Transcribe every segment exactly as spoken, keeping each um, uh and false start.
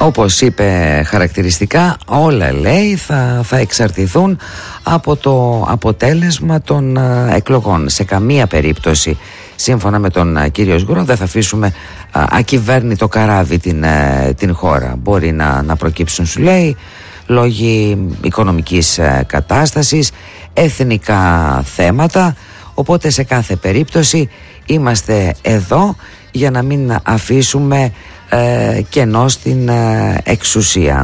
όπως είπε χαρακτηριστικά, όλα λέει θα, θα εξαρτηθούν από το αποτέλεσμα των α, εκλογών. Σε καμία περίπτωση, σύμφωνα με τον α, κύριο Σγουρό, δεν θα αφήσουμε α, ακυβέρνητο καράβι την, α, την χώρα. Μπορεί να, να προκύψουν, σου λέει, λόγοι οικονομικής α, κατάστασης, εθνικά θέματα, οπότε σε κάθε περίπτωση είμαστε εδώ για να μην αφήσουμε ε, κενό στην ε, εξουσία.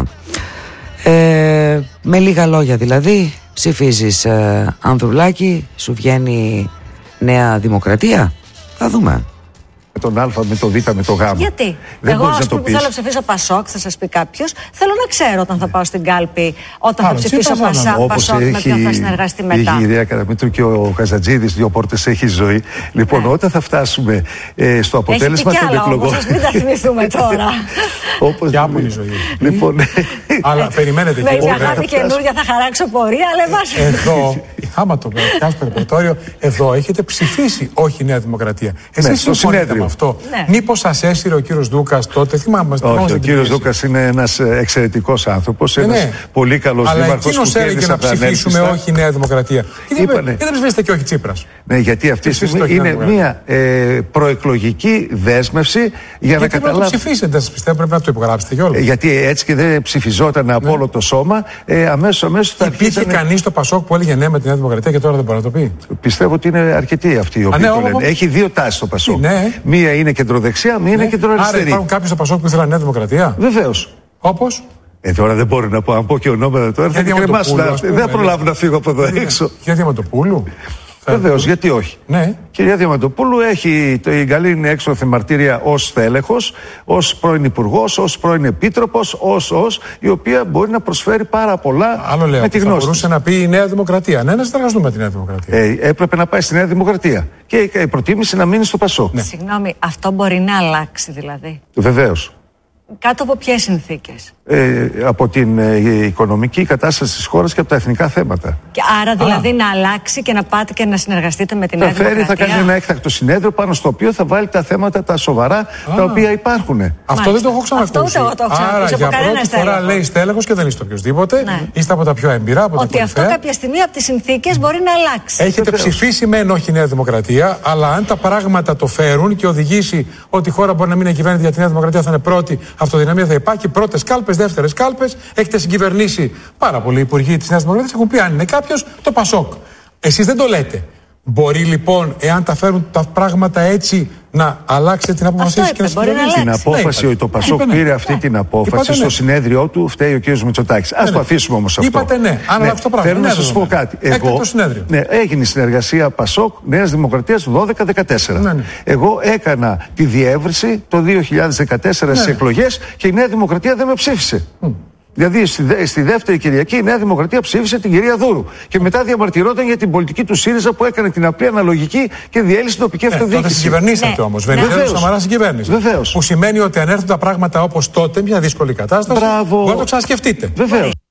Ε, με λίγα λόγια δηλαδή, ψηφίζεις ε, Ανδρουλάκη, σου βγαίνει Νέα Δημοκρατία? Θα δούμε. Με τον Α, με το Β, με το Γ. Γιατί? Δεν Εγώ, ας πούμε, πεις. θέλω να ψηφίσω Πασόκ, θα σας πει κάποιος. Θέλω να ξέρω όταν θα πάω στην κάλπη, όταν Άρα, θα ψηφίσω Πασά, Πασόκ, με ποιον θα συνεργαστεί μετά. Έχει ιδέα κατά μέτρου και ο Καζατζίδης, δύο πόρτες έχει ζωή. Λοιπόν, ναι. όταν θα φτάσουμε ε, στο αποτέλεσμα έχει των εκλογών. Όμως, μην τα θυμηθούμε τώρα. Όπως και άπονη ζωή. Λοιπόν, αλλά περιμένετε και εγώ. Με μια κάτι καινούργια θα χαράξω πορεία, αλλά εμάς. Εδώ, άμα το πιάσουμε το ρεπερτόριο, εδώ έχετε ψηφίσει όχι Νέα Δημοκρατία. Εσείς συμφωνείτε με αυτό? Μήπως σας έσυρε ο κύριος Δούκας τότε? Θυμάμαστε. Όχι, ο κύριος Δούκας είναι ένας εξαιρετικός άνθρωπος, ένας ναι. πολύ καλός αλλά δήμαρχος. Αλλά εκείνος έλεγε να ψηφίσουμε όχι Νέα Δημοκρατία. Γιατί δεν ψηφίσετε και όχι Τσίπρας? Ναι, γιατί αυτή τη στιγμή είναι μια ε, προεκλογική δέσμευση για γιατί να καταλάβει. Γιατί να το ψηφίσετε, δεν σας πιστεύω, πρέπει να το υπογράψετε κιόλας. Ε, γιατί έτσι και δεν ψηφιζόταν από ναι. όλο το σώμα, ε, αμέσως αμέσως θα υπήρχε αρχίσανε... κανείς στο Πασόκ που έλεγε ναι με τη Νέα Δημοκρατία και τώρα δεν μπορεί να το πει? Πιστεύω ότι είναι αρκετοί αυτοί οι οποίοι ναι, το λένε. Εγώ... Έχει δύο τάσεις στο Πασόκ. Ναι. Μία είναι κεντροδεξιά, μία ναι. είναι κεντροαριστερή. Άρα υπάρχουν κάποιοι στο Πασόκ που ήθελαν Νέα Δημοκρατία? Βεβαίως. Όπως? Ε, τώρα δεν μπορώ να πω, αν πω και ονόματα τώρα θα κρεμάσουν. Δεν θα προλάβω να φύγω από εδώ έξω. Για Διαμαντοπούλου? Βεβαίως, γιατί όχι. Ναι. Κυρία Διαμαντοπούλου έχει το Ιγαλήνη έξωθεν μαρτύρια ως τέλεχος, ως πρώην υπουργός, ως πρώην επίτροπος, ως, ως, η οποία μπορεί να προσφέρει πάρα πολλά. Άλλο λέω, με τη γνώση. Θα μπορούσε να πει η Νέα Δημοκρατία. Ναι, να συνεργαστούμε με τη Νέα Δημοκρατία. Ε, έπρεπε να πάει στη Νέα Δημοκρατία. Και η προτίμηση να μείνει στο Πασόκ. Ναι. Συγγνώμη, αυτό μπορεί να αλλάξει δηλαδή? Βεβαίως. Κάτω από ποιες συνθήκες? Ε, από την ε, οικονομική κατάσταση της χώρας και από τα εθνικά θέματα. Και άρα δηλαδή Α. να αλλάξει και να πάτε και να συνεργαστείτε με την Νέα Δημοκρατία? Θα κάνει ένα έκτακτο συνέδριο πάνω στο οποίο θα βάλει τα θέματα τα σοβαρά Α. τα οποία υπάρχουν. Αυτό Μάλιστα. δεν το έχω ξανακούσει. Αυτό το έχω ξανακούσει. Άρα για πρώτη φορά στέλεχο. λέει στέλεχος και δεν είστε οποιοδήποτε. Ναι. Είστε από τα πιο έμπειρα. Από ότι τα αυτό κάποια στιγμή από τις συνθήκες μπορεί να αλλάξει. Έχετε Βεβαίως. ψηφίσει μεν όχι Νέα Δημοκρατία, αλλά αν τα πράγματα το φέρουν και οδηγήσει ότι η χώρα μπορεί να μην είναι κυβέρνητη για τη Νέα Δημοκρατία, θα είναι πρώτη, αυτοδυναμία θα υπάρχει, πρώτες κάλπες, δεύτερες κάλπες. Έχετε συγκυβερνήσει πάρα πολλοί υπουργοί της Νέας Δημοκρατίας. Έχουν πει αν είναι κάποιος, το Πασόκ. Εσείς δεν το λέτε. Μπορεί λοιπόν, εάν τα φέρουν τα πράγματα έτσι, να αλλάξετε την απόφαση και να συγκυβερνήσετε? Την απόφαση ότι ναι, το Πασόκ ναι. πήρε αυτή ναι. την απόφαση είπατε στο ναι. συνέδριο του, φταίει ο κ. Μητσοτάκης. Ας ναι. το αφήσουμε όμως αυτό. Είπατε ναι, αν αλλάξει το πράγμα. Θέλω να σας πω κάτι. Εγώ, ναι, έγινε συνεργασία Πασόκ Νέας Δημοκρατίας το δώδεκα δεκατέσσερα. Ναι, ναι. Εγώ έκανα τη διεύρυνση το δύο χιλιάδες δεκατέσσερα ναι. στις εκλογές και η Νέα Δημοκρατία δεν με ψήφισε. Mm. Δηλαδή στη, δε, στη δεύτερη Κυριακή η Νέα Δημοκρατία ψήφισε την κυρία Δούρου. Και μετά διαμαρτυρόταν για την πολιτική του ΣΥΡΙΖΑ που έκανε την απλή αναλογική και διέλυσε την τοπική αυτοδιοίκηση. Τότε συγκυβερνήσατε ναι. όμως. Βενιζέλος Σαμαράς συγκυβέρνησε. Βεβαίως. Που σημαίνει ότι αν έρθουν τα πράγματα όπως τότε, μια δύσκολη κατάσταση, Μπράβο. μπορείτε να το ξανασκεφτείτε. Βεβαίως.